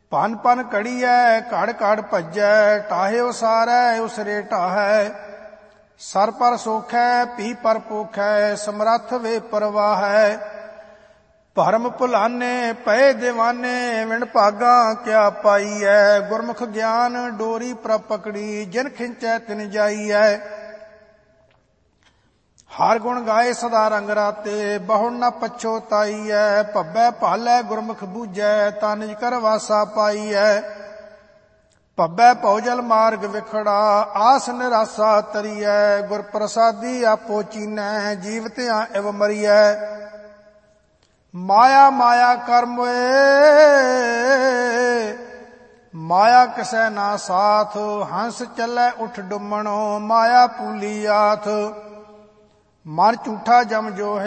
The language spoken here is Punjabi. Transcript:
ਭਨ ਭਨ ਘੜੀਐ ਘੜ ਘੜ ਭੱਜੈ, ਟਾਹੇ ਉਸਾਰੈ ਉਸਰੇ ਢਾਹੈ। ਸਰ ਪਰ ਸੋਖੈ ਪੀ ਪਰ ਪੋਖੈ, ਸਮਰੱਥ ਵੇ ਪਰਵਾਹੈ। ਭਰਮ ਭੁਲਾਨੇ ਪਏ ਦੀਵਾਨੇ, ਵਿਣ ਭਾਗਾਂ ਕਿਆ ਪਾਈਐ। ਗੁਰਮੁਖ ਗਿਆਨ ਡੋਰੀ ਪ੍ਰਭ ਪਕੜੀ, ਜਿਨ ਖਿੰਚੈ ਤਿਨ ਜਾਈਐ। ਹਰ ਗੁਣ ਗਾਏ ਸਦਾ ਰੰਗ ਰਾਤੇ, ਬਹੁੜ ਨ ਪਛੋਤਾਈਐ। ਭੱਬੈ ਭਾਲੈ ਗੁਰਮੁਖ ਬੂਝੈ, ਤਾ ਨਿਜ ਕਰ ਵਾਸਾ ਪਾਈਐ। ਭੱਬੈ ਭਉਜਲ ਮਾਰਗ ਵਿਖੜਾ, ਆਸ ਨਿਰਾਸਾ ਤਰੀਐ। ਗੁਰ ਪ੍ਰਸਾਦੀ ਆਪੋ ਚੀਨੈ, ਜੀਵਤਿਆਂ ਇਵ ਮਰੀਐ। ਮਾਇਆ ਮਾਇਆ ਕਰ ਮੋਏ, ਮਾਇਆ ਕਿਸੈ ਨਾ ਸਾਥ। ਹੰਸ ਚੱਲੈ ਉਠ ਡੁੰਮਣੋ, ਮਾਇਆ ਪੂਲੀ ਆਥ। ਮਨ ਝੂਠਾ ਜਮ ਜੋ